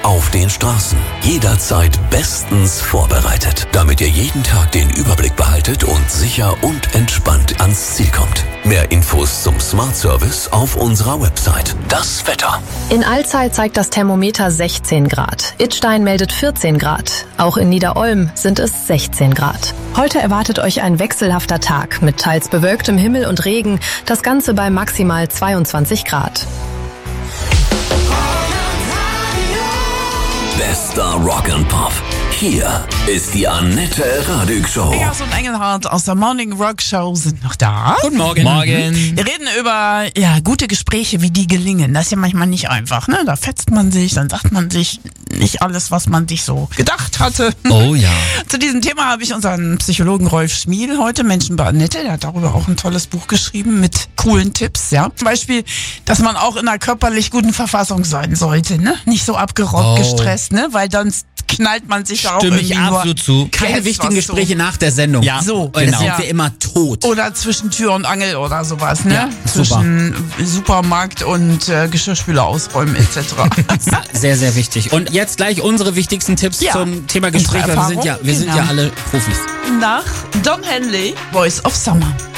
auf den Straßen. Jederzeit bestens vorbereitet, damit ihr jeden Tag den Überblick behaltet und sicher und entspannt ans Ziel kommt. Mehr Infos zum Smart Service auf unserer Website. Das Wetter. In Alzey zeigt das Thermometer 16 Grad. Idstein meldet 14 Grad. Auch in Niederolm sind es 16 Grad. Heute erwartet euch ein wechselhafter Tag mit teils bewölktem Himmel und Regen. Das Ganze bei maximal 22 Grad. Bester Rock and Pop. Hier ist die Annette Radig Show. Eggers und Engelhardt aus der Morning Rock Show sind noch da. Guten Morgen. Wir reden über gute Gespräche, wie die gelingen. Das ist ja manchmal nicht einfach, ne? Da fetzt man sich, dann sagt man sich nicht alles, was man sich so gedacht hatte. Oh ja. Zu diesem Thema habe ich unseren Psychologen Rolf Schmiel heute, Menschen bei Annette, der hat darüber auch ein tolles Buch geschrieben mit coolen Tipps, ja. Zum Beispiel, dass man auch in einer körperlich guten Verfassung sein sollte, ne? Nicht so abgerockt, gestresst, ne? Weil dann knallt man sich da auch Stimme irgendwie ich absolut zu. Keine jetzt wichtigen was Gespräche so. nach der Sendung. Ja, so, Dann genau. sind wir immer tot. Oder zwischen Tür und Angel oder sowas, ne? Ja, zwischen Supermarkt und Geschirrspüler ausräumen etc. Sehr, sehr wichtig. Und jetzt gleich unsere wichtigsten Tipps Ja. zum Thema Gespräch, weil wir sind ja alle Profis. Nach Don Henley, Voice of Summer.